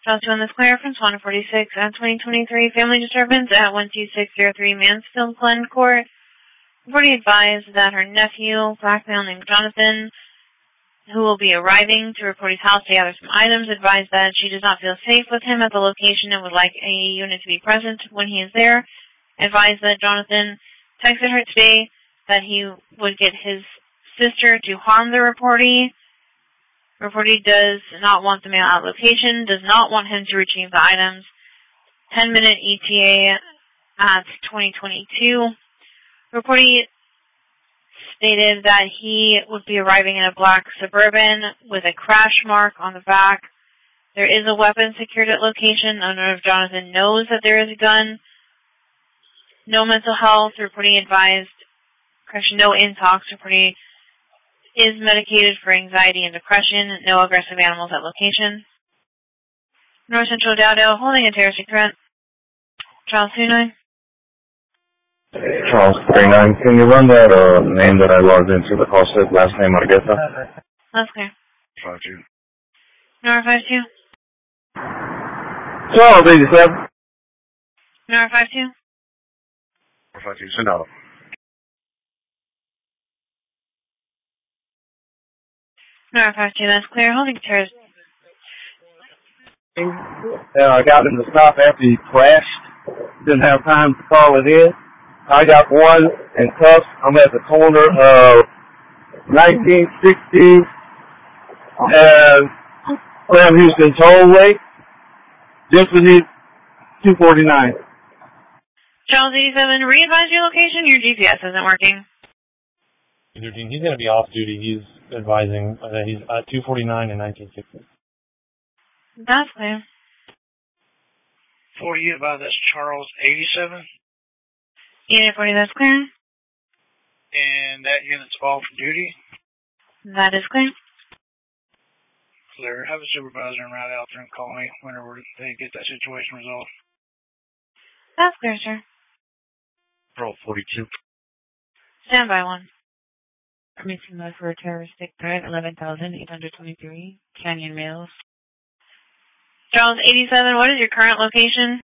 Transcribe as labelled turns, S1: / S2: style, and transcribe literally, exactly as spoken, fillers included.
S1: South two on this clear from Swan forty-six at twenty twenty-three. Family disturbance at one two six zero three Mansfield Glen Court. Reporting advised that her nephew, black male named Jonathan, who will be arriving to report his house to gather some items, advised that she does not feel safe with him at the location and would like a unit to be present when he is there. Advised that Jonathan texted her today that he would get his sister to harm the reportee. Reportee does not want the male at location, does not want him to retrieve the items. ten minute E T A at twenty twenty-two. Reportee stated that he would be arriving in a black Suburban with a crash mark on the back. There is a weapon secured at location. Owner of Jonathan knows that there is a gun. No mental health. Reporting advised. Correction, no intox. Reporting is medicated for anxiety and depression. No aggressive animals at location. North Central Dowdale holding a terroristic threat. Charles two nine.
S2: Charles three nine. Can you run that uh, name that I logged into the call set? Last name Argueta?
S1: That's clear.
S2: five two.
S1: Nora five two.
S2: Charles eighty-seven.
S1: Nora five two.
S2: five two. Send out.
S1: Nora five two. That's clear. Holding terrorist.
S3: Uh, I got him to stop after he crashed. Didn't have time to call it in. I got one in cuffs. I'm at the corner of nineteen sixty and Sam Houston Tollway. Density two forty-nine.
S1: Charles eighty-seven, re-advise your location. Your G P S isn't working.
S4: He's going to be off duty. He's advising that he's at two forty-nine and nineteen sixty.
S1: That's clear.
S5: forty, about that's Charles eighty-seven.
S1: Unit forty, that's clear.
S5: And that unit's off duty.
S1: That is clear.
S5: Clear. Have a supervisor and route out there and call me whenever they get that situation resolved.
S1: That's clear, sir.
S2: Roll forty-two.
S1: Stand by one.
S6: Missing life for a terroristic threat, eleven thousand eight hundred twenty-three, Canyon Mills.
S1: Charles eighty-seven, what is your current location?